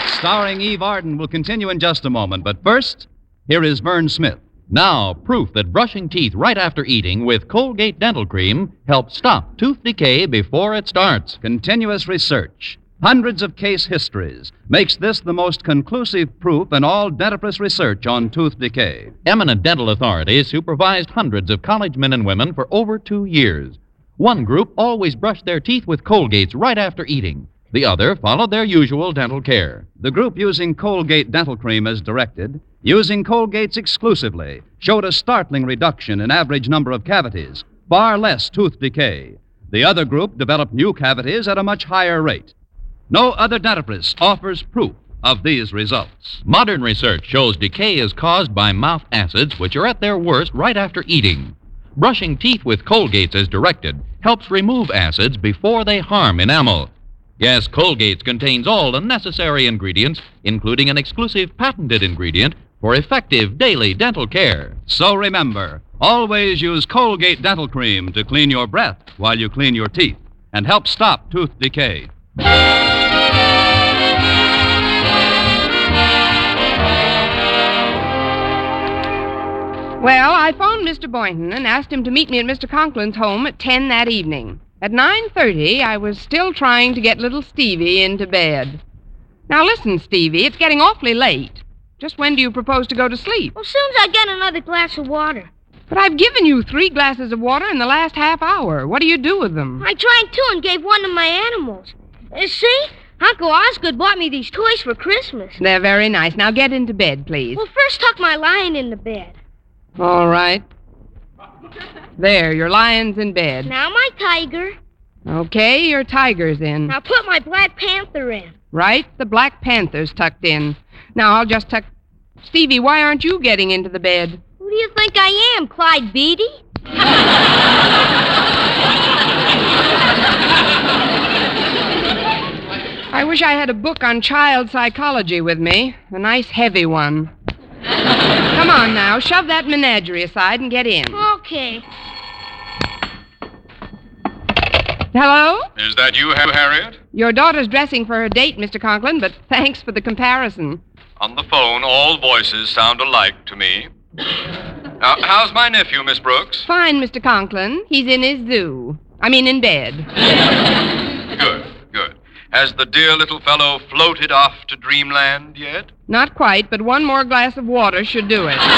starring Eve Arden, will continue in just a moment. But first, here is Vern Smith. Now, proof that brushing teeth right after eating with Colgate Dental Cream helps stop tooth decay before it starts. Continuous research, hundreds of case histories, makes this the most conclusive proof in all dentifrice research on tooth decay. Eminent dental authorities supervised hundreds of college men and women for over 2 years. One group always brushed their teeth with Colgates right after eating. The other followed their usual dental care. The group using Colgate Dental Cream as directed, using Colgates exclusively, showed a startling reduction in average number of cavities, far less tooth decay. The other group developed new cavities at a much higher rate. No other dentifrice offers proof of these results. Modern research shows decay is caused by mouth acids, which are at their worst right after eating. Brushing teeth with Colgates as directed helps remove acids before they harm enamel. Yes, Colgates contains all the necessary ingredients, including an exclusive patented ingredient for effective daily dental care. So remember, always use Colgate Dental Cream to clean your breath while you clean your teeth and help stop tooth decay. Well, I phoned Mr. Boynton and asked him to meet me at Mr. Conklin's home at 10 that evening. At 9:30, I was still trying to get little Stevie into bed. Now listen, Stevie, it's getting awfully late. Just when do you propose to go to sleep? Well, as soon as I get another glass of water. But I've given you 3 glasses of water in the last half hour. What do you do with them? I drank 2 and gave 1 to my animals. See? Uncle Osgood bought me these toys for Christmas. They're very nice. Now get into bed, please. Well, first tuck my lion in the bed. All right. There, your lion's in bed. Now my tiger. Okay, your tiger's in. Now put my Black Panther in. Right, the Black Panther's tucked in. Now I'll just tuck... Stevie, why aren't you getting into the bed? Who do you think I am, Clyde Beatty? I wish I had a book on child psychology with me. A nice heavy one. Come on now, shove that menagerie aside and get in. Okay. Hello? Is that you, Harriet? Your daughter's dressing for her date, Mr. Conklin, but thanks for the comparison. On the phone, all voices sound alike to me. Now, how's my nephew, Miss Brooks? Fine, Mr. Conklin. He's in his zoo. In bed. Good. Has the dear little fellow floated off to dreamland yet? Not quite, but 1 more glass of water should do it.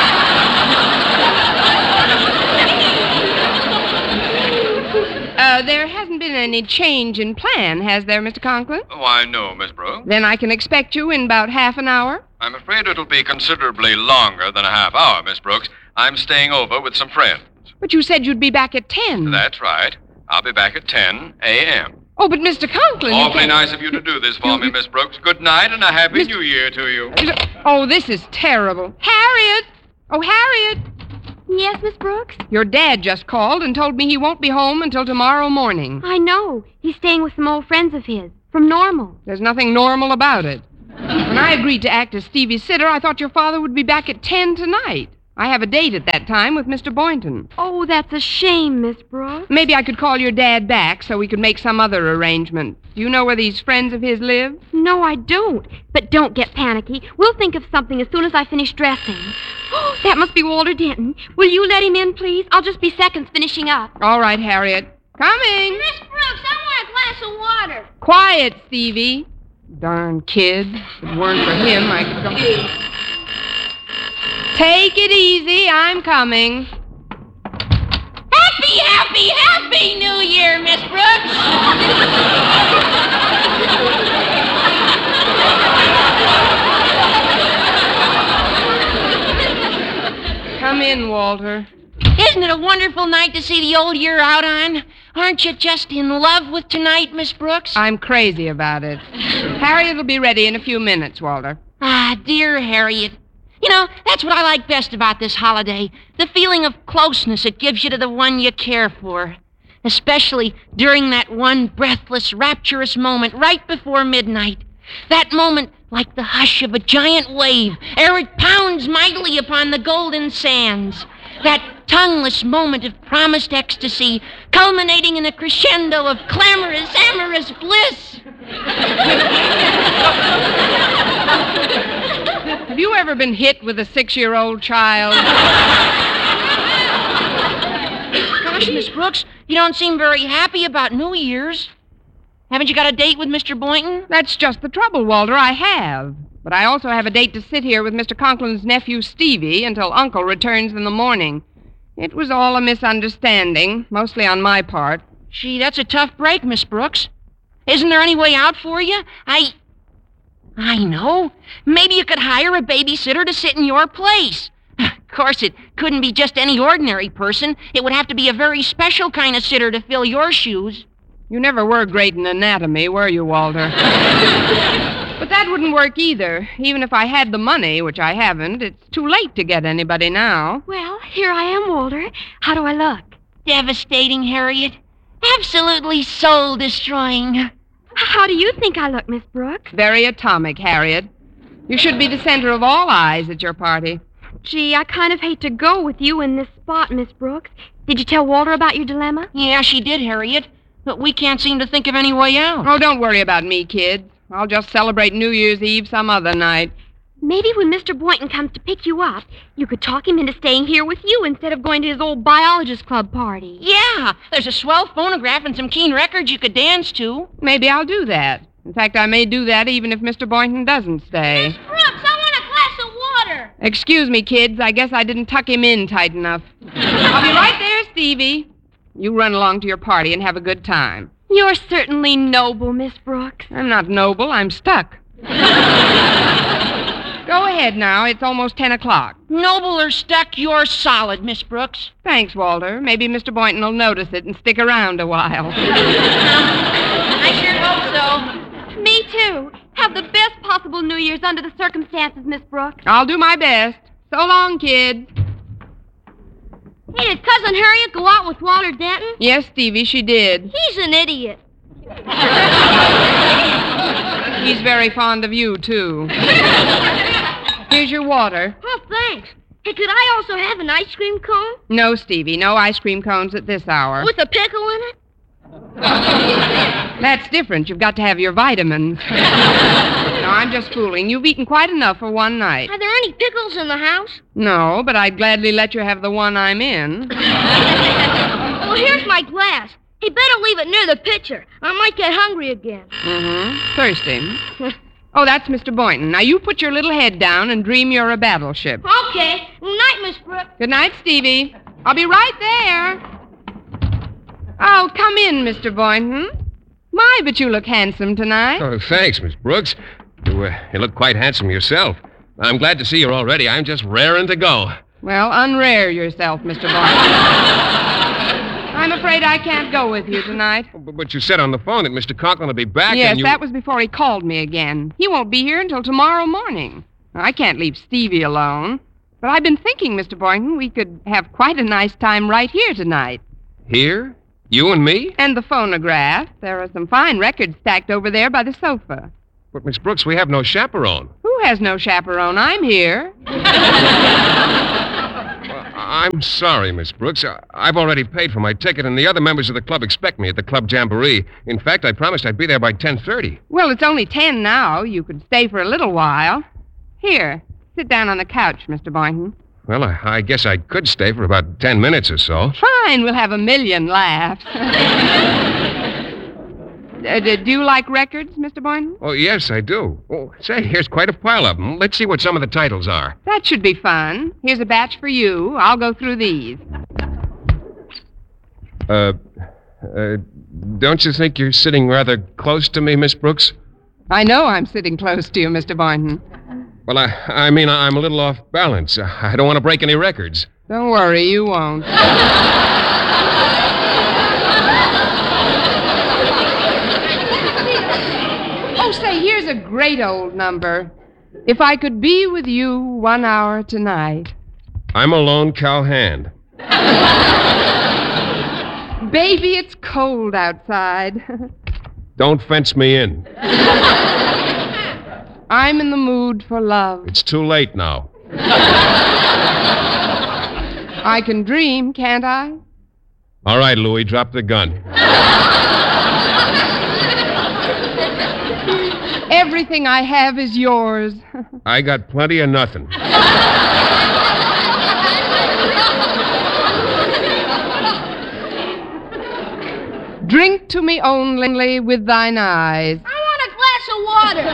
There hasn't been any change in plan, has there, Mr. Conklin? Why, no, Miss Brooks. Then I can expect you in about half an hour? I'm afraid it'll be considerably longer than a half hour, Miss Brooks. I'm staying over with some friends. But you said you'd be back at 10. That's right. I'll be back at 10 a.m. Oh, but Mr. Conklin... Awfully nice of you to do this for me, Miss Brooks. Good night and a happy New Year to you. Oh, this is terrible. Harriet! Oh, Harriet! Yes, Miss Brooks? Your dad just called and told me he won't be home until tomorrow morning. I know. He's staying with some old friends of his. From Normal. There's nothing normal about it. When I agreed to act as Stevie's sitter, I thought your father would be back at 10 tonight. I have a date at that time with Mr. Boynton. Oh, that's a shame, Miss Brooks. Maybe I could call your dad back so we could make some other arrangement. Do you know where these friends of his live? No, I don't. But don't get panicky. We'll think of something as soon as I finish dressing. Oh, that must be Walter Denton. Will you let him in, please? I'll just be seconds finishing up. All right, Harriet. Coming. Miss Brooks, I want a glass of water. Quiet, Stevie. Darn kid. If it weren't for him, I could go... Take it easy. I'm coming. Happy New Year, Miss Brooks. Come in, Walter. Isn't it a wonderful night to see the old year out on? Aren't you just in love with tonight, Miss Brooks? I'm crazy about it. Harriet will be ready in a few minutes, Walter. Ah, dear Harriet. You know, that's what I like best about this holiday. The feeling of closeness it gives you to the one you care for. Especially during that one breathless, rapturous moment right before midnight. That moment like the hush of a giant wave ere it pounds mightily upon the golden sands. That tongueless moment of promised ecstasy culminating in a crescendo of clamorous, amorous bliss. Have you ever been hit with a 6-year-old child? Gosh, Miss Brooks, you don't seem very happy about New Year's. Haven't you got a date with Mr. Boynton? That's just the trouble, Walter. I have. But I also have a date to sit here with Mr. Conklin's nephew, Stevie, until Uncle returns in the morning. It was all a misunderstanding, mostly on my part. Gee, that's a tough break, Miss Brooks. Isn't there any way out for you? I know. Maybe you could hire a babysitter to sit in your place. Of course, it couldn't be just any ordinary person. It would have to be a very special kind of sitter to fill your shoes. You never were great in anatomy, were you, Walter? But that wouldn't work either. Even if I had the money, which I haven't, it's too late to get anybody now. Well, here I am, Walter. How do I look? Devastating, Harriet. Absolutely soul-destroying. How do you think I look, Miss Brooks? Very atomic, Harriet. You should be the center of all eyes at your party. Gee, I kind of hate to go with you in this spot, Miss Brooks. Did you tell Walter about your dilemma? Yeah, she did, Harriet. But we can't seem to think of any way out. Oh, don't worry about me, kids. I'll just celebrate New Year's Eve some other night. Maybe when Mr. Boynton comes to pick you up, you could talk him into staying here with you instead of going to his old biologist club party. Yeah, there's a swell phonograph and some keen records you could dance to. Maybe I'll do that. In fact, I may do that even if Mr. Boynton doesn't stay. Miss Brooks, I want a glass of water. Excuse me, kids. I guess I didn't tuck him in tight enough. I'll be right there, Stevie. You run along to your party and have a good time. You're certainly noble, Miss Brooks. I'm not noble. I'm stuck. Go ahead now. It's almost 10 o'clock. Noble or stuck, you're solid, Miss Brooks. Thanks, Walter. Maybe Mr. Boynton will notice it and stick around a while. I sure hope so. Me too. Have the best possible New Year's under the circumstances, Miss Brooks. I'll do my best. So long, kids. Hey, did Cousin Harriet go out with Walter Denton? Yes, Stevie, she did. He's an idiot. He's very fond of you, too. Here's your water. Oh, thanks. Hey, could I also have an ice cream cone? No, Stevie, no ice cream cones at this hour. With a pickle in it? That's different. You've got to have your vitamins. No, I'm just fooling. You've eaten quite enough for one night. Are there any pickles in the house? No, but I'd gladly let you have the one I'm in. Well, here's my glass. He better leave it near the pitcher. I might get hungry again. Thirsty. Oh, that's Mr. Boynton. Now, you put your little head down and dream you're a battleship. Okay. Night, Miss Brooks. Good night, Stevie. I'll be right there. Oh, come in, Mr. Boynton. My, but you look handsome tonight. Oh, thanks, Miss Brooks. You look quite handsome yourself. I'm glad to see you already. I'm just raring to go. Well, unrare yourself, Mr. Boynton. I'm afraid I can't go with you tonight. But you said on the phone that Mr. Conklin will be back Yes, and you... that was before he called me again. He won't be here until tomorrow morning. I can't leave Stevie alone. But I've been thinking, Mr. Boynton, we could have quite a nice time right here tonight. Here? You and me? And the phonograph. There are some fine records stacked over there by the sofa. But, Miss Brooks, we have no chaperone. Who has no chaperone? I'm here. I'm sorry, Miss Brooks. I've already paid for my ticket, and the other members of the club expect me at the club jamboree. In fact, I promised I'd be there by 10:30. Well, it's only 10 now. You could stay for a little while. Here, sit down on the couch, Mr. Boynton. Well, I guess I could stay for about 10 minutes or so. Fine, we'll have a million laughs. Do you like records, Mr. Boynton? Oh, yes, I do. Oh, say, here's quite a pile of them. Let's see what some of the titles are. That should be fun. Here's a batch for you. I'll go through these. Don't you think you're sitting rather close to me, Miss Brooks? I know I'm sitting close to you, Mr. Boynton. Well, I mean, I'm a little off balance. I don't want to break any records. Don't worry, you won't. Oh, say, here's a great old number. If I could be with you 1 hour tonight. I'm a lone cowhand. Baby, it's cold outside. Don't fence me in. I'm in the mood for love. It's too late now. I can dream, can't I? All right, Louie, drop the gun. Everything I have is yours. I got plenty of nothing. Drink to me only with thine eyes. I want a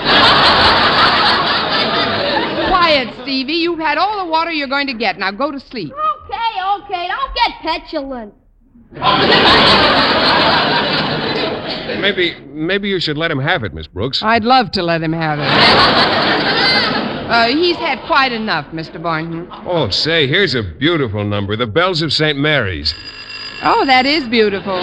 glass of water. Quiet, Stevie. You've had all the water you're going to get. Now go to sleep. Okay. Don't get petulant. Maybe you should let him have it, Miss Brooks. I'd love to let him have it. He's had quite enough, Mr. Boynton. Oh, say, here's a beautiful number. The Bells of St. Mary's. Oh, that is beautiful.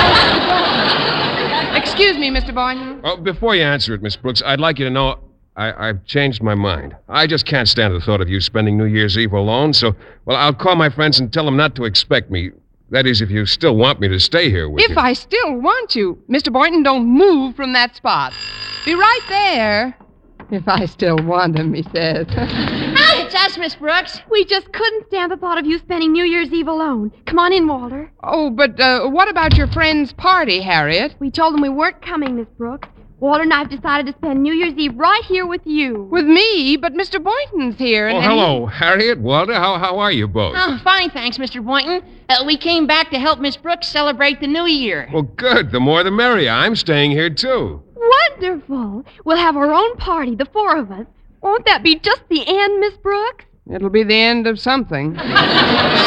Excuse me, Mr. Boynton. Oh, before you answer it, Miss Brooks, I'd like you to know I've changed my mind. I just can't stand the thought of you spending New Year's Eve alone, so, well, I'll call my friends and tell them not to expect me. That is, if you still want me to stay here with you. If I still want you. Mr. Boynton, don't move from that spot. Be right there. If I still want him, he says. Hi, it's us, Miss Brooks. We just couldn't stand the thought of you spending New Year's Eve alone. Come on in, Walter. Oh, but what about your friend's party, Harriet? We told them we weren't coming, Miss Brooks. Walter and I have decided to spend New Year's Eve right here with you. With me? But Mr. Boynton's here. Oh, hello, Harriet, Walter. How are you both? Oh, fine, thanks, Mr. Boynton. We came back to help Miss Brooks celebrate the new year. Well, good. The more the merrier. I'm staying here, too. Wonderful. We'll have our own party, the four of us. Won't that be just the end, Miss Brooks? It'll be the end of something.